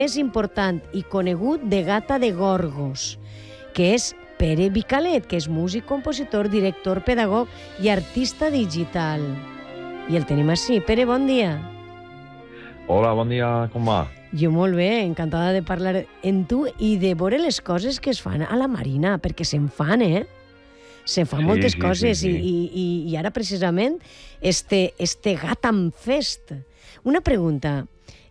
més important i conegut de Gata de Gorgos, que és Pere Vicalet, que és músic, compositor, director, pedagog i artista digital. I el tenim així. Pere, bon dia. Hola, bon dia, com va? Jo molt bé, encantada de parlar amb tu i de veure les coses que es fan a la Marina, perquè se'n fan, Se fan moltes coses. I ara, precisament, este Gatam Fest. Una pregunta.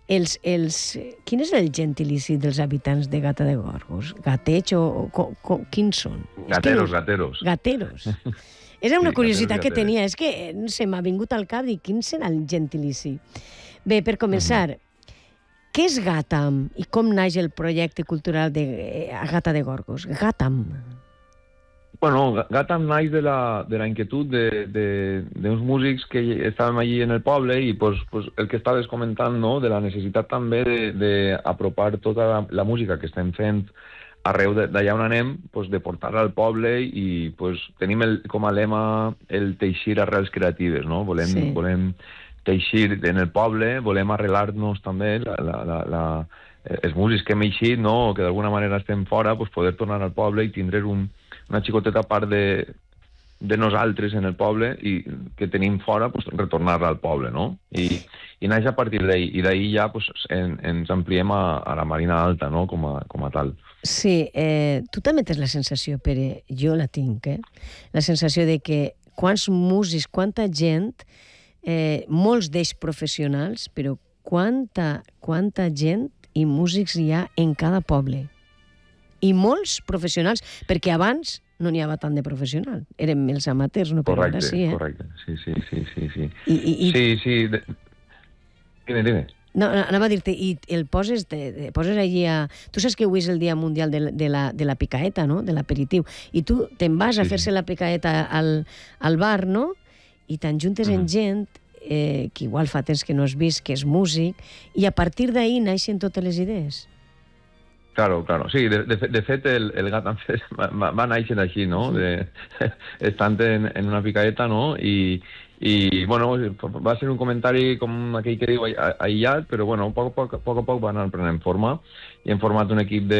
Quin és el gentilici dels habitants de Gata de Gorgos? Gateig o quins són? Gateros. Gateros. Era una curiositat que tenia. És que se m'ha vingut al cap i quin serà el gentilici. Bé, per començar, què és Gatam i com naix el projecte cultural a Gata de Gorgos? Gatam. Bueno, Gatam naix de la inquietud d'uns músics que estàvem allí en el poble i pues, el que estaves comentant, no?, de la necessitat també d'apropar tota la música que estem fent arreu d'allà on anem, pues, de portar-la al poble i pues, tenim com a lema el teixir arrels creatives, no? Volem teixir en el poble, volem arrelar-nos també els músics que hem eixit, no?, o que d'alguna manera estem fora, pues, poder tornar al poble i tindre una xicoteta part de nosaltres en el poble i que tenim fora, pues, retornar-la al poble, no? I naix a partir d'ahí. I d'ahí ja pues, ens ampliem a la Marina Alta, no?, com a tal. Sí, tu també tens la sensació, Pere, jo la tinc, la sensació de que quants músics, quanta gent, molts d'ells professionals, però quanta gent i músics hi ha en cada poble. I molts professionals, perquè abans no n'hi havia tant de professional. Érem els amateurs, no? Però ara sí, Correcte, sí. Sí. Dime. No, anava a dir-te, i el poses allí a... Tu saps que avui és el Dia Mundial de la picaeta, no?, de l'aperitiu, i tu te'n vas a fer-se la picaeta al bar, no?, i t'enjuntes en gent que igual fa temps que no has vist, que és músic, i a partir d'ahir naixen totes les idees. Claro. Sí, de fet, el Gatam Fest va néixer així, no? Estant en una picaeta, no? I bueno, va ser un comentari com aquell que diu aïllat, però bueno, a poc a poc va anar prenent forma i hem format un equip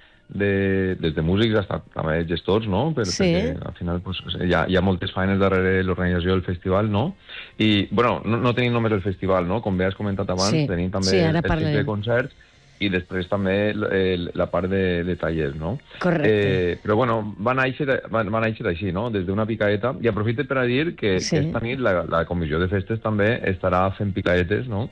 des de músics fins també gestors, no? Perquè al final pues, hi ha moltes feines darrere l'organització del festival, no? I, bueno, no tenim només el festival, no? Com bé has comentat abans, tenim també el cicle de concerts i després també la part de tallers, no? Correcte. Però, bueno, va néixer així, no?, des d'una picaeta. I aprofito per a dir que esta nit la comissió de festes també estarà fent picaetes, no?,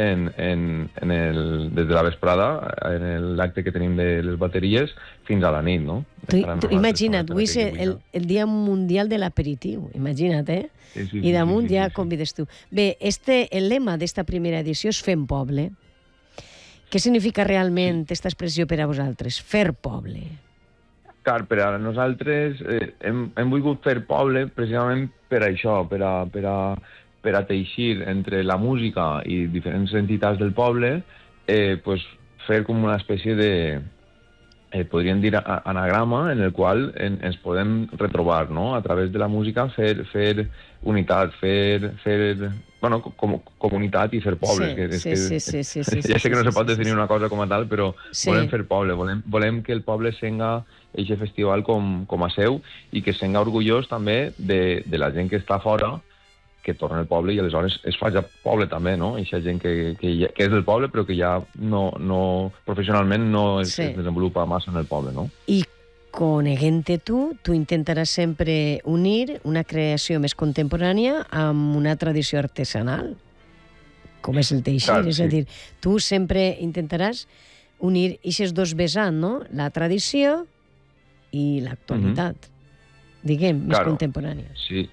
des de la vesprada, en l'acte que tenim de les bateries, fins a la nit, no? Tu imagina't, avui és el Dia Mundial de l'Aperitiu, imagina't, Sí, i damunt ja convides tu. Bé, el lema d'esta primera edició és Fem Poble. Què significa realment aquesta expressió per a vosaltres? Fer poble. Clar, per a nosaltres hem volgut fer poble precisament per això, per a teixir entre la música i diferents entitats del poble, pues, fer com una espècie de, podríem dir, anagrama en el qual ens podem retrobar, no? A través de la música fer unitat, bueno, comunitat i fer pobles. Sí. Ja sé que no se pot definir una cosa com a tal, però volem fer poble, volem que el poble senga aquest festival com a seu i que senga orgullós també de la gent que està fora, que torna al poble i aleshores es fa ja poble també, no? Eixa gent que és del poble però que ja no professionalment no es desenvolupa massa en el poble, no? I coneguent-te tu intentaràs sempre unir una creació més contemporània amb una tradició artesanal, com és el teixir. És a dir, tu sempre intentaràs unir aquests dos vessants, no?, la tradició i l'actualitat, diguem, més contemporània. Sí.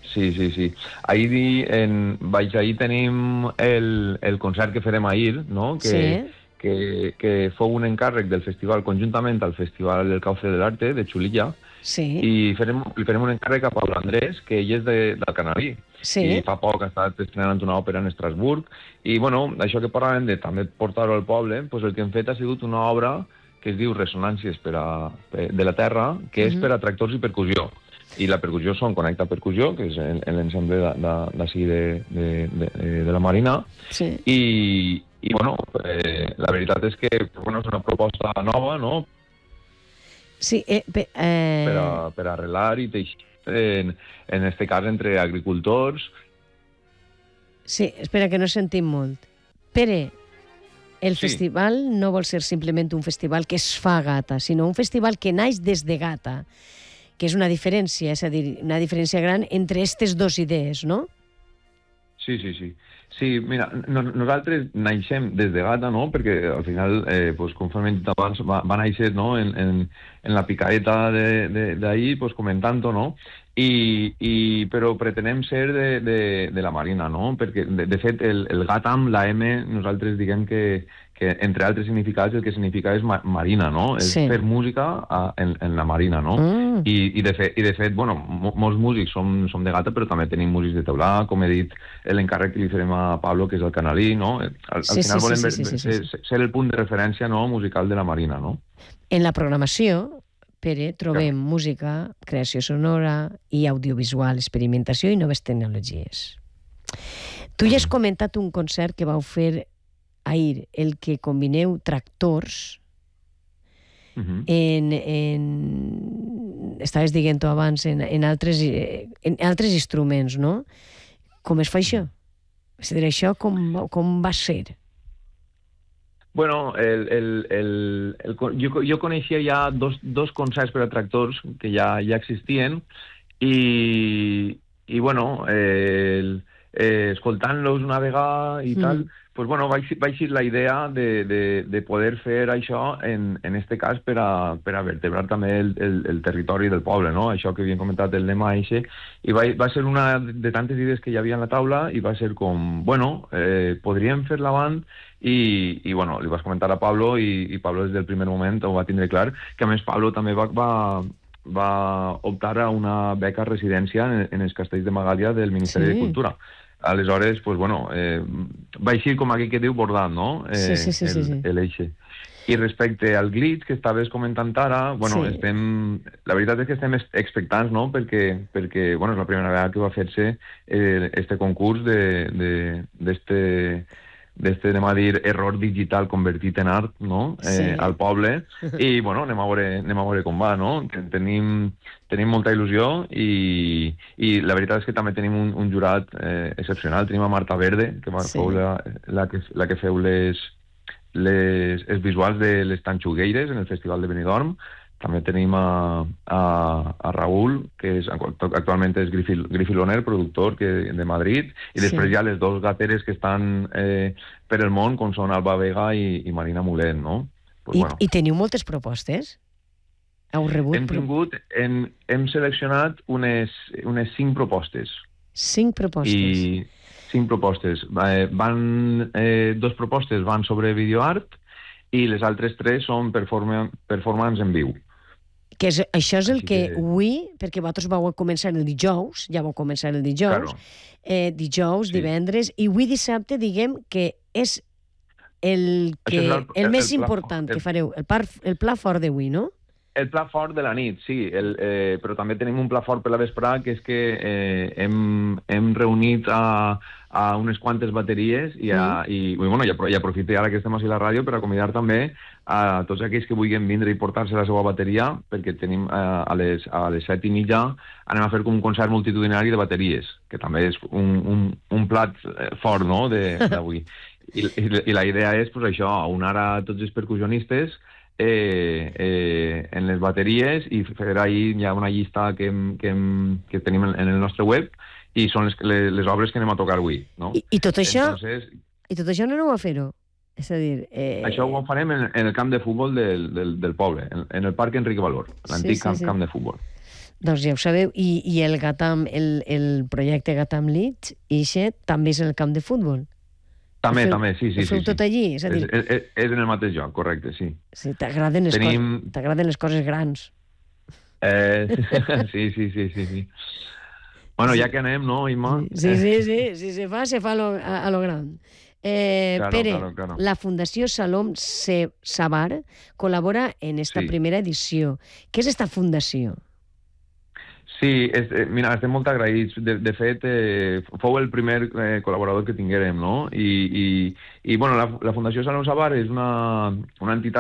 Ahir tenim el concert que farem ahir, no?, que fou un encàrrec del festival, conjuntament al Festival del Cauce del Arte, de Xulilla, i farem un encàrrec a Pablo Andrés, que ell és del Canarí, i fa poc ha estat estrenant una òpera en Estrasburg, i bueno, això que parlàvem de també portar-ho al poble, pues el que hem fet ha sigut una obra que es diu Ressonàncies de la Terra, que és per a tractors i percussió. I la percussió són Connecta Percussió, que és l'ensemble d'ací de la Marina, bueno, la veritat és que bueno, és una proposta nova, no?, Sí, per arrelar i teixir, en este cas, entre agricultors. sí, espera, que no sentim molt. Pere, el festival no vol ser simplement un festival que es fa a Gata, sinó un festival que naix des de Gata, que és una diferència, és a dir, una diferència gran entre aquestes dues idees, no? Sí. Sí, mira, nosaltres naixem des de Gata, no?, perquè al final, pues, conforme hem dit abans, va néixer, no?, en la picaeta d'ahir, pues, comentant-ho, no?, però pretenem ser de la Marina, no?, perquè, de fet, el Gatam, la M, nosaltres diguem que entre altres significats, el que significa és marina, no?, és fer música en la Marina, no?, i de fet, bueno, molts músics som de Gata, però també tenim músics de teulà, com he dit, l'encàrrec que li farem a Pablo, que és el canalí, no?, al final volem ser el punt de referència, no?, musical de la Marina, no? En la programació, Pere, trobem música, creació sonora i audiovisual, experimentació i noves tecnologies. Tu ja has comentat un concert que vau fer ahir, el que combineu tractors estaves dient-ho abans, en altres instruments, no? Com es fa això? És a dir, això com va ser? Bueno, jo coneixia ja dos concerts per a tractors que ja existien i bueno, escoltant-los una vegada i tal, pues bueno, va eixir la idea de poder fer això, en este cas, per a vertebrar també el territori del poble, no? Això que havíem comentat, el lema eixe, i va ser una de tantes idees que hi havia en la taula, i va ser com, bueno, podríem fer l'avant, i bueno, li vas comentar a Pablo, i Pablo des del primer moment ho va tindre clar, que a més Pablo també va optar a una beca residència en els castells de Magàlia del Ministeri de Cultura. Aleshores, pues bueno, va així com aquí que diu bordat, no? L'eixe. I respecte al glitch que estaves comentant ara, bueno, la veritat és que estem expectants, no? Perquè bueno, és la primera vegada que va fer-se este concurs anem a dir, error digital convertit en art, no?, al poble, i, bueno, anem a veure com va, no? Tenim molta il·lusió i la veritat és que també tenim un jurat excepcional. Tenim a Marta Verde, que fou la que feu els visuals de les Tanxugueires en el Festival de Benidorm. També tenim a Raúl, que actualment és Grifiloner, productor de Madrid, i després hi ha les dos gateres que estan per el món, com són Alba Vega i Marina Mulet, no? I teniu moltes propostes? Heu rebut? Hem seleccionat unes 5 propostes. 5 propostes? 5 propostes. 2 propostes van sobre videoart i les altres 3 són performance en viu. Això és el que avui, perquè vosaltres vau començar el dijous, dijous, divendres, i avui dissabte, diguem que és el més important que fareu, el pla fort d'avui, no? El pla fort de la nit, sí, però també tenim un pla fort per la vesprada, que és que hem reunit a unes quantes bateries i aprofito ara que estem així a la ràdio per a convidar també a tots aquells que vulguin vindre i portar-se la seva bateria, perquè tenim a les 7:30 anem a fer un concert multitudinari de bateries, que també és un plat fort, no?, d'avui. I la idea és, pues, això, aunar a tots els percussionistes en les bateries i fer ahir ja una llista que tenim en el nostre web i són les obres que anem a tocar avui, no? I tot això no aneu a fer-ho? És a dir... Això ho farem en el camp de futbol del poble, en el Parc Enrique Valor, l'antic camp de futbol. Doncs ja ho sabeu, i el Gatam, el projecte Gatam Leeds, també és en el camp de futbol? També, sí. Ho feu tot allí? És a dir... És en el mateix lloc, correcte, sí. Sí, t'agraden les coses grans. Sí. Bueno, ja que anem, no, Imma? Sí, se fa a lo gran. Pere, claro. La Fundació Salom Sabar col·labora en esta primera edició. Què és esta fundació? Sí, mira, estem molt agraïts. De fet, fou el primer col·laborador que tinguérem, no? I bueno, la Fundació Salón Sabar és una entitat